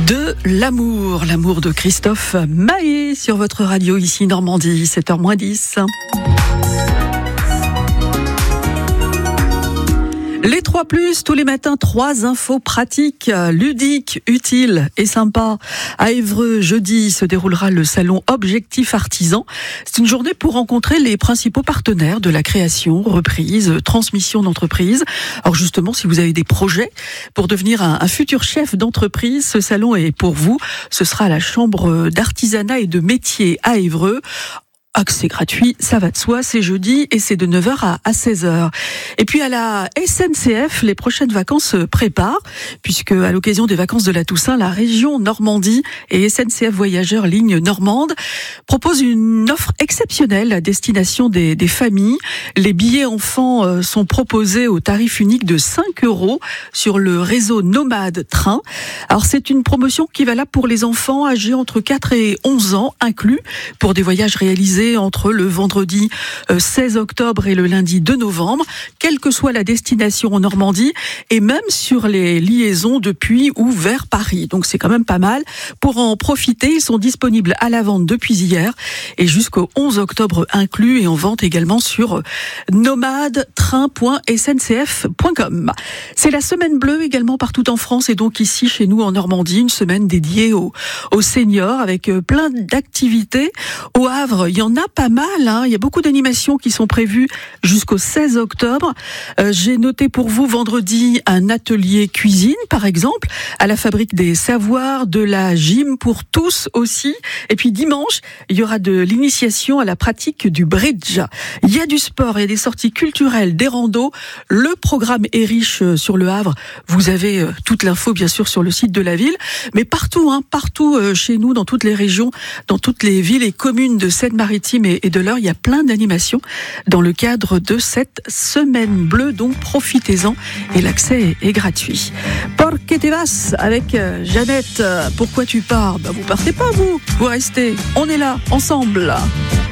De l'amour de Christophe Maé sur votre radio ici Normandie, 7h-10. Les 3+, tous les matins, 3 infos pratiques, ludiques, utiles et sympas. À Évreux, jeudi, se déroulera le salon Objectif Artisan. C'est une journée pour rencontrer les principaux partenaires de la création, reprise, transmission d'entreprise. Alors justement, si vous avez des projets pour devenir un futur chef d'entreprise, ce salon est pour vous. Ce sera à la Chambre d'artisanat et de métier à Évreux. Accès gratuit, ça va de soi, c'est jeudi et c'est de 9h à 16h. Et puis à la SNCF, les prochaines vacances se préparent, puisque à l'occasion des vacances de la Toussaint, la région Normandie et SNCF Voyageurs Ligne Normande proposent une offre exceptionnelle à destination des familles. Les billets enfants sont proposés au tarif unique de 5 € sur le réseau Nomade Train. Alors c'est une promotion qui est valable pour les enfants âgés entre 4 et 11 ans inclus, pour des voyages réalisés entre le vendredi 16 octobre et le lundi 2 novembre, quelle que soit la destination en Normandie, et même sur les liaisons depuis ou vers Paris. Donc c'est quand même pas mal. Pour en profiter, ils sont disponibles à la vente depuis hier et jusqu'au 11 octobre inclus, et en vente également sur nomadetrain.sncf.com. C'est la semaine bleue également partout en France, et donc ici chez nous en Normandie, une semaine dédiée aux seniors avec plein d'activités. Au Havre, il y en a pas mal, hein. Il y a beaucoup d'animations qui sont prévues jusqu'au 16 octobre. J'ai noté pour vous vendredi un atelier cuisine, par exemple, à la Fabrique des Savoirs, de la gym pour tous aussi. Et puis dimanche, il y aura de l'initiation à la pratique du bridge. Il y a du sport et des sorties culturelles, des randos. Le programme est riche sur le Havre. Vous avez toute l'info, bien sûr, sur le site de la ville. Mais partout, partout chez nous, dans toutes les régions, dans toutes les villes et communes de Seine-Maritime et de l'Eure, il y a plein d'animations dans le cadre de cette semaine bleue, donc profitez-en et l'accès est gratuit. Porque te vas avec Jeannette. Pourquoi tu pars ? Vous partez pas, vous restez. On est là, ensemble.